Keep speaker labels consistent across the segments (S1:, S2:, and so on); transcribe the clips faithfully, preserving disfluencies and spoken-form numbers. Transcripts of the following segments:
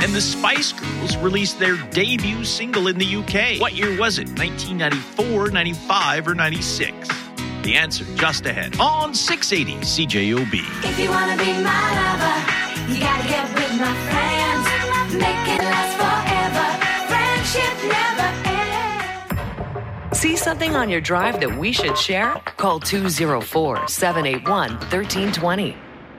S1: And the Spice Girls released their debut single in the U K. What year was it? nineteen ninety-four, ninety-five, or ninety-six? The answer just ahead on six eighty C J O B.
S2: If you want to be my lover, you gotta get with my friends. Make it last forever. Friendship never ends.
S3: See something on your drive that we should share? Call two oh four, seven eight one, one three two zero.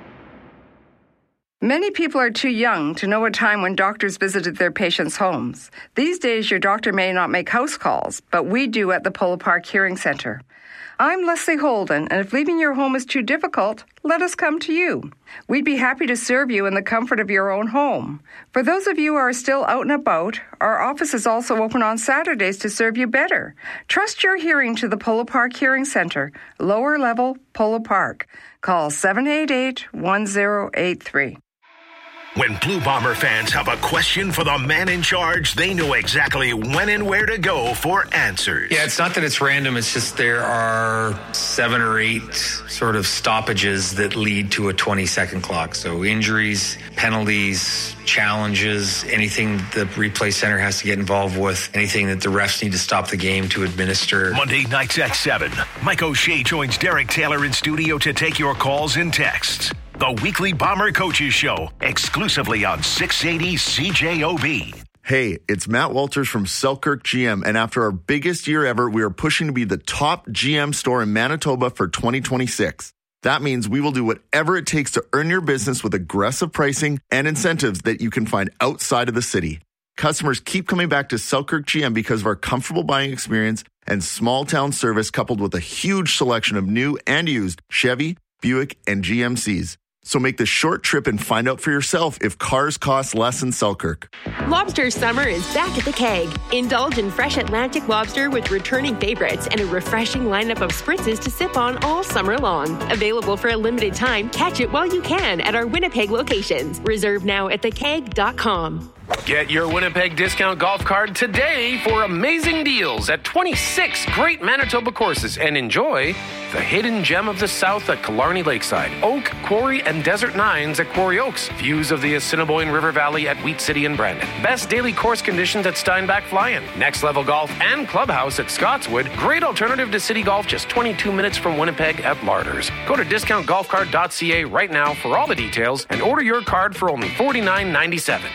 S4: Many people are too young to know a time when doctors visited their patients' homes. These days, your doctor may not make house calls, but we do at the Polo Park Hearing Center. I'm Leslie Holden, and if leaving your home is too difficult, let us come to you. We'd be happy to serve you in the comfort of your own home. For those of you who are still out and about, our office is also open on Saturdays to serve you better. Trust your hearing to the Polo Park Hearing Center, lower level, Polo Park. Call seven eight eight, one zero eight three.
S5: When Blue Bomber fans have a question for the man in charge, they know exactly when and where to go for answers.
S6: Yeah, it's not that it's random. It's just there are seven or eight sort of stoppages that lead to a twenty-second clock. So injuries, penalties, challenges, anything the replay center has to get involved with, anything that the refs need to stop the game to administer.
S5: Monday nights at seven, Mike O'Shea joins Derek Taylor in studio to take your calls and texts. The weekly Bomber Coaches Show, exclusively on six eighty C J O B.
S7: Hey, it's Matt Walters from Selkirk G M, and after our biggest year ever, we are pushing to be the top G M store in Manitoba for twenty twenty-six. That means we will do whatever it takes to earn your business with aggressive pricing and incentives that you can find outside of the city. Customers keep coming back to Selkirk G M because of our comfortable buying experience and small town service, coupled with a huge selection of new and used Chevy, Buick, and G M Cs. So make the short trip and find out for yourself if cars cost less in Selkirk.
S8: Lobster summer is back at the Keg. Indulge in fresh Atlantic lobster with returning favorites and a refreshing lineup of spritzes to sip on all summer long. Available for a limited time, catch it while you can at our Winnipeg locations. Reserve now at the keg dot com.
S9: Get your Winnipeg discount golf card today for amazing deals at twenty-six great Manitoba courses, and enjoy the hidden gem of the South at Killarney Lakeside, Oak, Quarry, and Desert Nines at Quarry Oaks, views of the Assiniboine River Valley at Wheat City and Brandon, best daily course conditions at Steinbach Fly-In, next level golf and clubhouse at Scotswood, great alternative to city golf just twenty-two minutes from Winnipeg at Larders. Go to discount golf card dot c a right now for all the details and order your card for only forty-nine ninety-seven.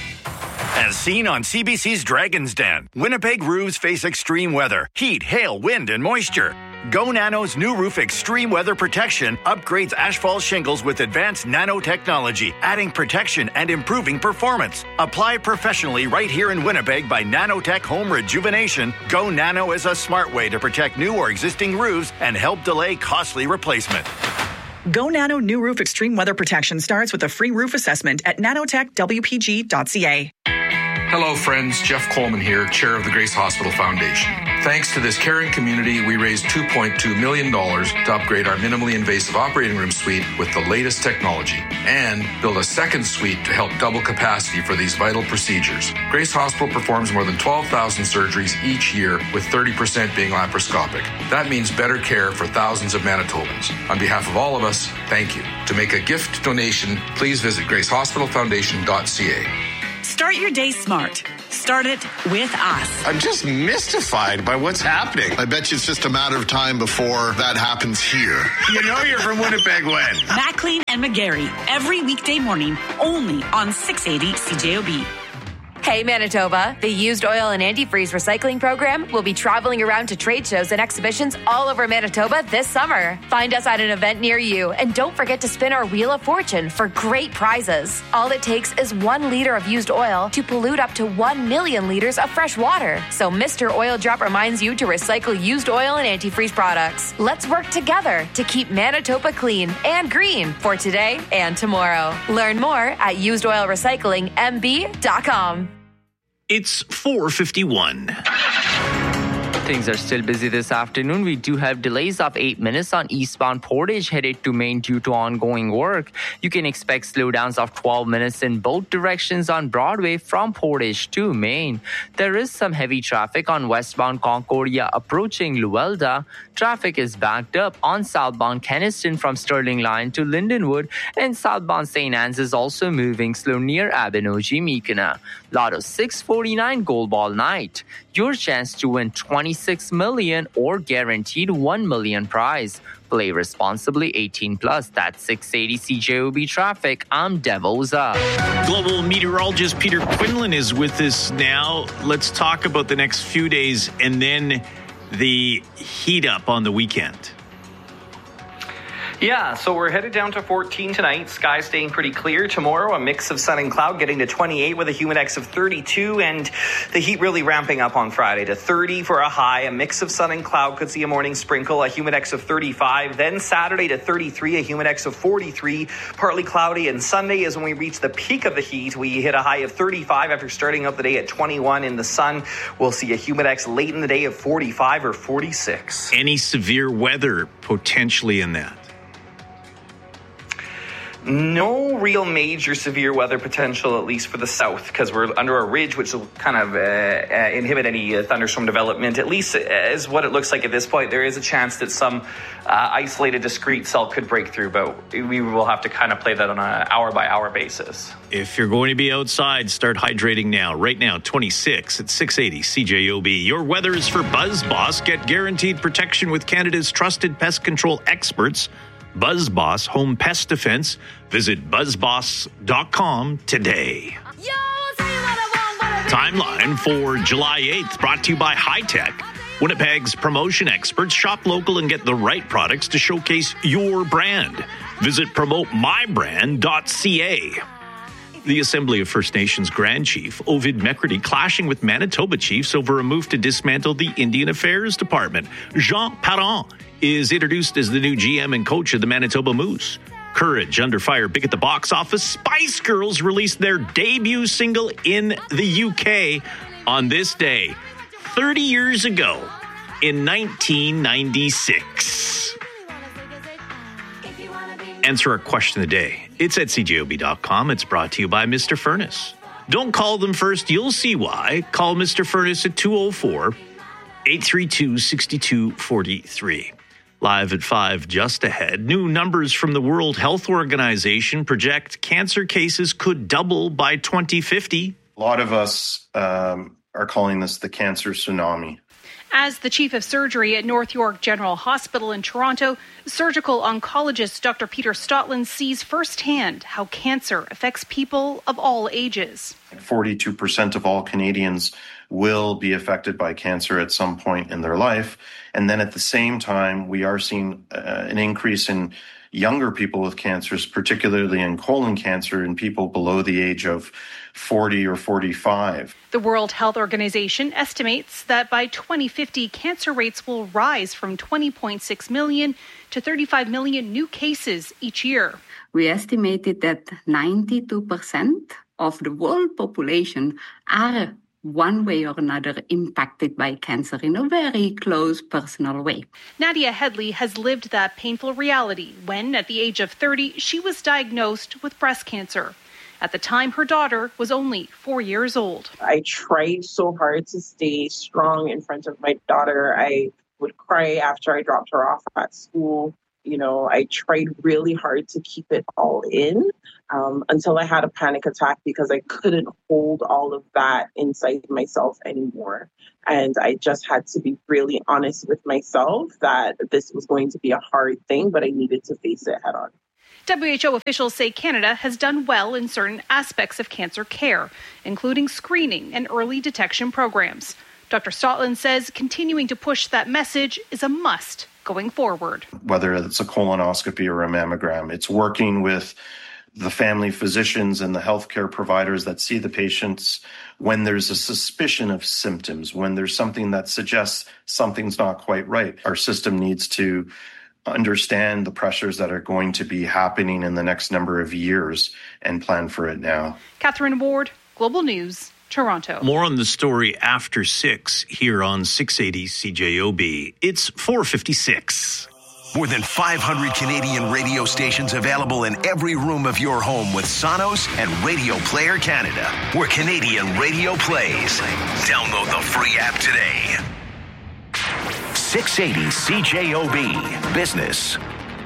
S10: As seen on C B C's Dragon's Den, Winnipeg roofs face extreme weather, heat, hail, wind, and moisture. Go Nano's new roof extreme weather protection upgrades asphalt shingles with advanced nanotechnology, adding protection and improving performance. Apply professionally right here in Winnipeg by Nanotech Home Rejuvenation. Go Nano is a smart way to protect new or existing roofs and help delay costly replacement.
S11: Go Nano New Roof Extreme Weather Protection starts with a free roof assessment at nanotech w p g dot c a.
S12: Hello, friends. Jeff Coleman here, chair of the Grace Hospital Foundation. Thanks to this caring community, we raised two point two million dollars to upgrade our minimally invasive operating room suite with the latest technology and build a second suite to help double capacity for these vital procedures. Grace Hospital performs more than twelve thousand surgeries each year, with thirty percent being laparoscopic. That means better care for thousands of Manitobans. On behalf of all of us, thank you. To make a gift donation, please visit grace hospital foundation dot c a.
S11: Start your day smart. Start it with us.
S13: I'm just mystified by what's happening. I bet you it's just a matter of time before that happens here.
S10: You know you're from Winnipeg when?
S11: Maclean and McGarry, every weekday morning, only on six eighty C J O B.
S14: Hey Manitoba, the Used Oil and Antifreeze recycling program will be traveling around to trade shows and exhibitions all over Manitoba this summer. Find us at an event near you, and don't forget to spin our Wheel of Fortune for great prizes. All it takes is one liter of used oil to pollute up to one million liters of fresh water. So Mister Oil Drop reminds you to recycle used oil and antifreeze products. Let's work together to keep Manitoba clean and green for today and tomorrow. Learn more at used oil recycling m b dot com.
S1: It's four fifty-one.
S15: Things are still busy this afternoon. We do have delays of eight minutes on eastbound Portage headed to Maine due to ongoing work. You can expect slowdowns of twelve minutes in both directions on Broadway from Portage to Maine. There is some heavy traffic on westbound Concordia approaching Luelda. Traffic is backed up on southbound Keniston from Sterling Line to Lindenwood, and southbound Saint Anne's is also moving slow near Abenoji Mekina. Lotto six forty-nine Gold Ball Night. Your chance to win twenty-six million dollars or guaranteed one million dollars prize. Play responsibly, eighteen plus. That's six eighty C J O B traffic. I'm Devoza.
S1: Global meteorologist Peter Quinlan is with us now. Let's talk about the next few days and then the heat up on the weekend.
S16: Yeah, so we're headed down to fourteen tonight. Sky staying pretty clear. Tomorrow, a mix of sun and cloud getting to twenty-eight with a humidex of thirty-two. And the heat really ramping up on Friday to thirty for a high. A mix of sun and cloud could see a morning sprinkle, a humidex of thirty-five. Then Saturday to thirty-three, a humidex of forty-three. Partly cloudy. And Sunday is when we reach the peak of the heat. We hit a high of thirty-five after starting up the day at twenty-one in the sun. We'll see a humidex late in the day of forty-five or forty-six.
S1: Any severe weather potentially in that?
S16: No real major severe weather potential, at least for the south, because we're under a ridge which will kind of uh, uh, inhibit any uh, thunderstorm development. At least as what it looks like at this point, there is a chance that some uh, isolated discrete cell could break through, but we will have to kind of play that on an hour-by-hour basis.
S1: If you're going to be outside, start hydrating now. Right now, twenty-six at six eighty C J O B. Your weather is for BuzzBoss. Get guaranteed protection with Canada's trusted pest control experts. BuzzBoss Home Pest Defense. Visit buzz boss dot com today. Timeline for July eighth, brought to you by High Tech. Winnipeg's promotion experts. Shop local and get the right products to showcase your brand. Visit promote my brand dot c a. The Assembly of First Nations Grand Chief Ovid Mecrety clashing with Manitoba chiefs over a move to dismantle the Indian Affairs Department. Jean Parent is introduced as the new G M and coach of the Manitoba Moose. Courage under fire big at the box office. Spice Girls released their debut single in the U K on this day, thirty years ago, in nineteen ninety-six. Answer our question of the day. It's at c j o b dot com. It's brought to you by Mister Furnace. Don't call them first. You'll see why. Call Mister Furnace at two oh four, eight three two, six two four three. Live at five just ahead. New numbers from the World Health Organization project cancer cases could double by twenty fifty.
S17: A lot of us um, are calling this the cancer tsunami.
S18: As the chief of surgery at North York General Hospital in Toronto, surgical oncologist Doctor Peter Stotland sees firsthand how cancer affects people of all ages.
S17: forty-two percent of all Canadians will be affected by cancer at some point in their life. And then at the same time, we are seeing uh, an increase in younger people with cancers, particularly in colon cancer in people below the age of forty or forty-five.
S18: The World Health Organization estimates that by twenty fifty, cancer rates will rise from twenty point six million to thirty-five million new cases each year.
S19: We estimated that ninety-two percent of the world population are one way or another impacted by cancer in a very close personal way.
S18: Nadia Headley has lived that painful reality when, at the age of thirty, she was diagnosed with breast cancer. At the time, her daughter was only four years old.
S20: I tried so hard to stay strong in front of my daughter. I would cry after I dropped her off at school. You know, I tried really hard to keep it all in um, until I had a panic attack because I couldn't hold all of that inside myself anymore. And I just had to be really honest with myself that this was going to be a hard thing, but I needed to face it head on.
S18: W H O officials say Canada has done well in certain aspects of cancer care, including screening and early detection programs. Doctor Stotland says continuing to push that message is a must going forward.
S17: Whether it's a colonoscopy or a mammogram, it's working with the family physicians and the healthcare providers that see the patients when there's a suspicion of symptoms, when there's something that suggests something's not quite right. Our system needs to understand the pressures that are going to be happening in the next number of years and plan for it now.
S18: Catherine Ward, Global News, Toronto.
S1: More on the story after six here on six eighty C J O B. It's four fifty-six.
S5: More than five hundred Canadian radio stations available in every room of your home with Sonos and Radio Player Canada, where Canadian radio plays. Download the free app today. six eighty C J O B Business.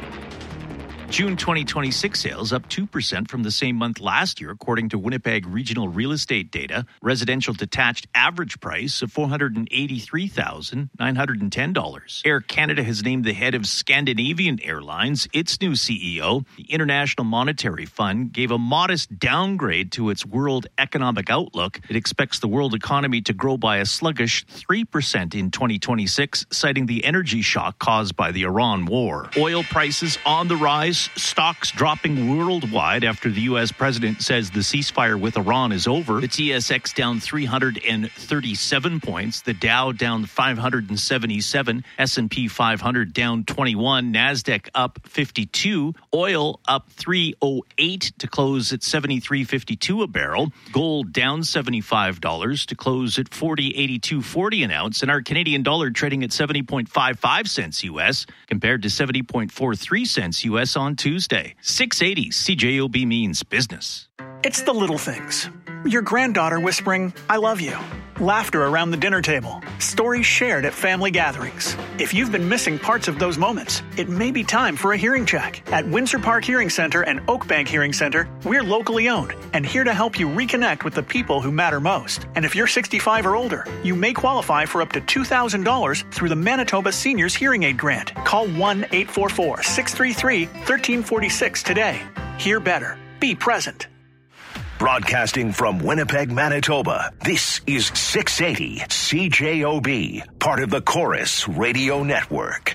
S1: June twenty twenty-six sales up two percent from the same month last year, according to Winnipeg Regional Real Estate data. Residential detached average price of four hundred eighty-three thousand nine hundred ten dollars. Air Canada has named the head of Scandinavian Airlines its new C E O. The International Monetary Fund gave a modest downgrade to its world economic outlook. It expects the world economy to grow by a sluggish three percent in twenty twenty-six, citing the energy shock caused by the Iran war. Oil prices on the rise. Stocks dropping worldwide after the U S president says the ceasefire with Iran is over. The T S X down three hundred thirty-seven points. The Dow down five hundred seventy-seven. S and P five hundred down twenty-one. NASDAQ up fifty-two. Oil up three oh eight to close at seventy-three fifty-two a barrel. Gold down seventy-five dollars to close at forty eighty-two forty an ounce. And our Canadian dollar trading at seventy point five five cents U S compared to seventy point four three cents U S on Tuesday. six eighty C J O B means business.
S21: It's the little things. Your granddaughter whispering, "I love you." Laughter around the dinner table. Stories shared at family gatherings. If you've been missing parts of those moments, it may be time for a hearing check. At Windsor Park Hearing Center and Oakbank Hearing Center, we're locally owned and here to help you reconnect with the people who matter most. And if you're sixty-five or older, you may qualify for up to two thousand dollars through the Manitoba Seniors Hearing Aid Grant. Call one eight four four, six three three, one three four six today. Hear better. Be present.
S5: Broadcasting from Winnipeg, Manitoba, this is six eighty C J O B, part of the Chorus Radio Network.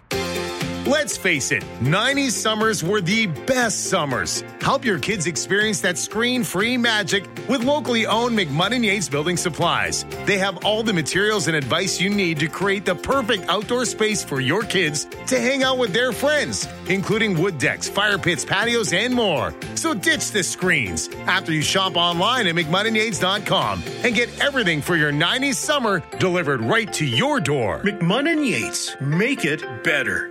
S22: Let's face it, nineties summers were the best summers. Help your kids experience that screen-free magic with locally owned McMunn Yates Building Supplies. They have all the materials and advice you need to create the perfect outdoor space for your kids to hang out with their friends, including wood decks, fire pits, patios, and more. So ditch the screens after you shop online at McMunn Yates dot com and get everything for your nineties summer delivered right to your door.
S23: McMunn and Yates, make it better.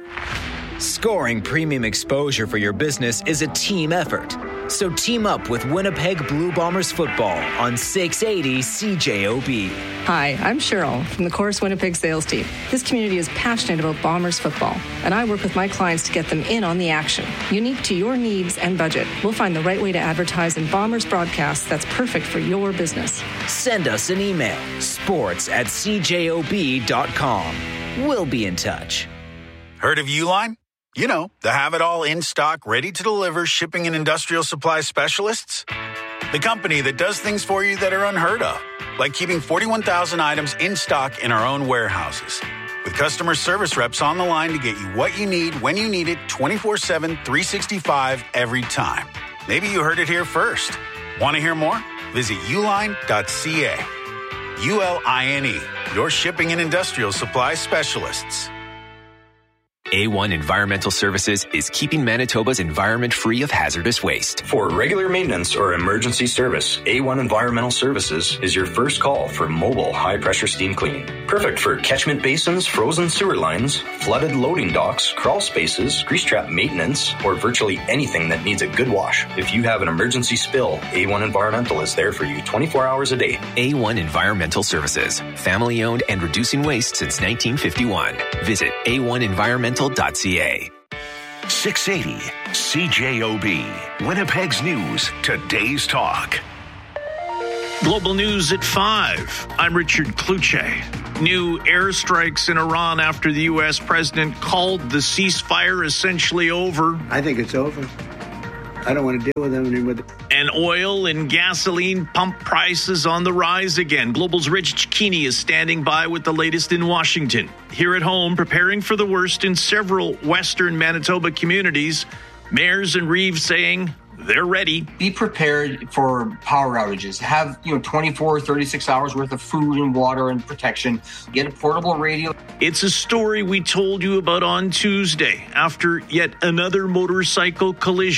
S24: Scoring premium exposure for your business is a team effort. So team up with Winnipeg Blue Bombers football on six eighty C J O B.
S25: Hi, I'm Cheryl from the Chorus Winnipeg sales team. This community is passionate about Bombers football, and I work with my clients to get them in on the action. Unique to your needs and budget, we'll find the right way to advertise in Bombers broadcasts that's perfect for your business.
S24: Send us an email, sports at c j o b dot com. We'll be in touch.
S26: Heard of Uline? You know, the have-it-all in-stock, ready-to-deliver shipping and industrial supply specialists. The company that does things for you that are unheard of, like keeping forty-one thousand items in stock in our own warehouses. With customer service reps on the line to get you what you need when you need it twenty-four seven, three sixty-five every time. Maybe you heard it here first. Want to hear more? Visit uline dot c a. U L I N E, your shipping and industrial supply specialists.
S27: A one Environmental Services is keeping Manitoba's environment free of hazardous waste.
S28: For regular maintenance or emergency service, A one Environmental Services is your first call for mobile high-pressure steam cleaning. Perfect for catchment basins, frozen sewer lines, flooded loading docks, crawl spaces, grease trap maintenance, or virtually anything that needs a good wash. If you have an emergency spill, A one Environmental is there for you twenty-four hours a day.
S27: A one Environmental Services, family-owned and reducing waste since nineteen fifty-one. Visit a one environmental dot c a.
S5: six eighty C J O B, Winnipeg's news, today's talk.
S1: Global news at five. I'm Richard Kluche. New airstrikes in Iran after the U S president called the ceasefire essentially over.
S29: I think it's over. I don't want to deal with them anymore.
S1: And oil and gasoline pump prices on the rise again. Global's Rich Cicchini is standing by with the latest in Washington. Here at home, preparing for the worst in several western Manitoba communities. Mayors and Reeves saying they're ready.
S30: Be prepared for power outages. Have, you know, twenty-four, thirty-six hours worth of food and water and protection. Get a portable radio.
S1: It's a story we told you about on Tuesday after yet another motorcycle collision.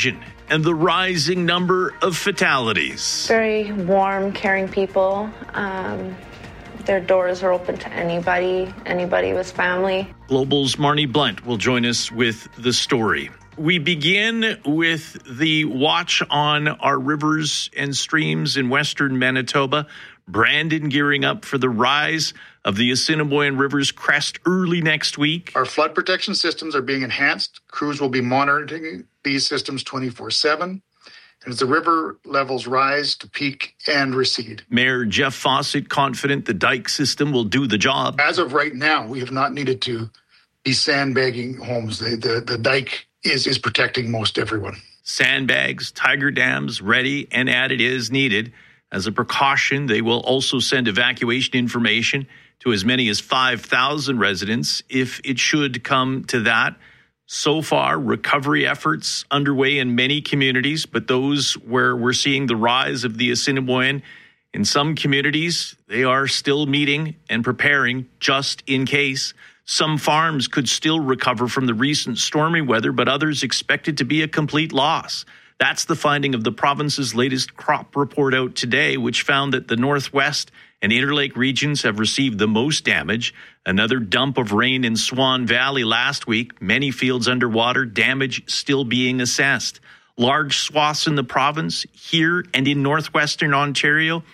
S1: and the rising number of fatalities.
S2: Very warm, caring people. Um, their doors are open to anybody, anybody with family.
S1: Global's Marnie Blunt will join us with the story. We begin with the watch on our rivers and streams in western Manitoba. Brandon gearing up for the rise of the Assiniboine River's crest early next week.
S3: Our flood protection systems are being enhanced. Crews will be monitoring these systems twenty-four seven. And as the river levels rise to peak and recede.
S1: Mayor Jeff Fawcett confident the dike system will do the job.
S3: As of right now, we have not needed to be sandbagging homes. The, the, the dike is, is protecting most everyone.
S1: Sandbags, tiger dams ready and added as needed. As a precaution, they will also send evacuation information to as many as five thousand residents if it should come to that. So far, recovery efforts underway in many communities, but those where we're seeing the rise of the Assiniboine, in some communities, they are still meeting and preparing just in case. Some farms could still recover from the recent stormy weather, but others expect it to be a complete loss. That's the finding of the province's latest crop report out today, which found that the Northwest and Interlake regions have received the most damage. Another dump of rain in Swan Valley last week, many fields underwater, damage still being assessed. Large swaths in the province, here and in northwestern Ontario,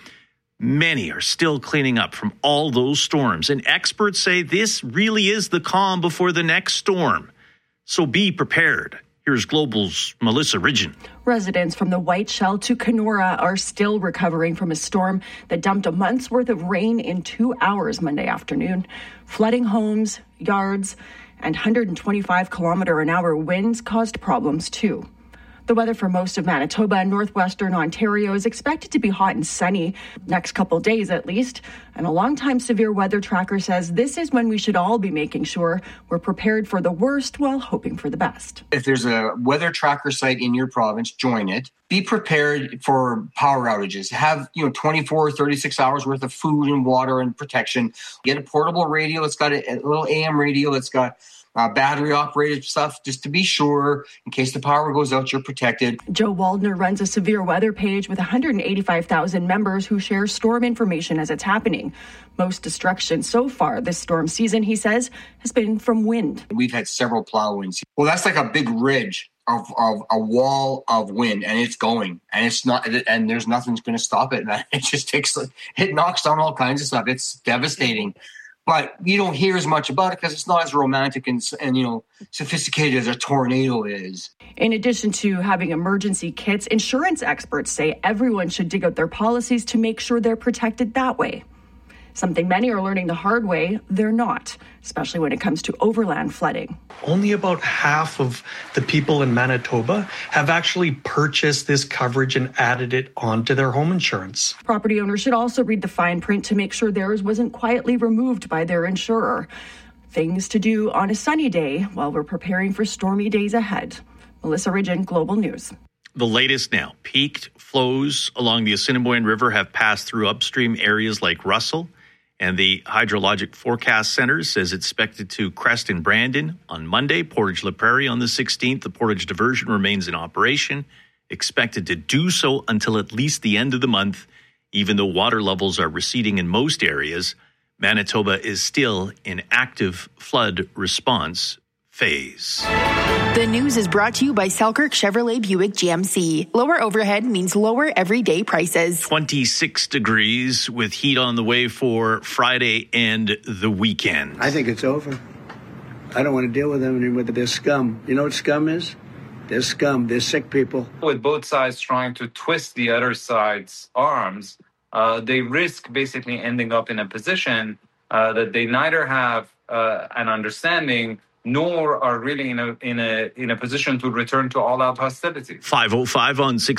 S1: many are still cleaning up from all those storms. And experts say this really is the calm before the next storm. So be prepared. Here's Global's Melissa Ridgen.
S4: Residents from the White Shell to Kenora are still recovering from a storm that dumped a month's worth of rain in two hours Monday afternoon, flooding homes, yards, and one hundred twenty-five kilometer an hour winds caused problems too. The weather for most of Manitoba and northwestern Ontario is expected to be hot and sunny next couple days at least. And a longtime severe weather tracker says this is when we should all be making sure we're prepared for the worst while hoping for the best.
S30: If there's a weather tracker site in your province, join it. Be prepared for power outages. Have, you know, twenty-four, thirty-six hours worth of food and water and protection. Get a portable radio. It's got a, a little A M radio. It's got Uh, battery-operated stuff, just to be sure, in case the power goes out, you're protected.
S4: Joe Waldner runs a severe weather page with one hundred eighty-five thousand members who share storm information as it's happening. Most destruction so far this storm season, he says, has been from wind.
S30: We've had several plow winds. Well, that's like a big ridge of, of a wall of wind, and it's going, and it's not, and there's nothing's going to stop it. And it just takes, it knocks down all kinds of stuff. It's devastating. But you don't hear as much about it because it's not as romantic and, and, you know, sophisticated as a tornado is.
S4: In addition to having emergency kits, insurance experts say everyone should dig out their policies to make sure they're protected that way. Something many are learning the hard way, they're not, especially when it comes to overland flooding.
S6: Only about half of the people in Manitoba have actually purchased this coverage and added it onto their home insurance.
S4: Property owners should also read the fine print to make sure theirs wasn't quietly removed by their insurer. Things to do on a sunny day while we're preparing for stormy days ahead. Melissa Ridgen, Global News.
S1: The latest now, peaked flows along the Assiniboine River have passed through upstream areas like Russell. And the Hydrologic Forecast Center says it's expected to crest in Brandon on Monday, Portage La Prairie on the sixteenth. The Portage diversion remains in operation, expected to do so until at least the end of the month. Even though water levels are receding in most areas, Manitoba is still in active flood response phase.
S7: The news is brought to you by Selkirk Chevrolet Buick G M C. Lower overhead means lower everyday prices.
S1: twenty-six degrees with heat on the way for Friday and the weekend.
S29: I think it's over. I don't want to deal with them anymore. They're scum. You know what scum is? They're scum. They're sick people.
S8: With both sides trying to twist the other side's arms, uh, they risk basically ending up in a position uh, that they neither have uh, an understanding nor are really in a in a in a position to return to all-out hostility.
S1: five oh five on six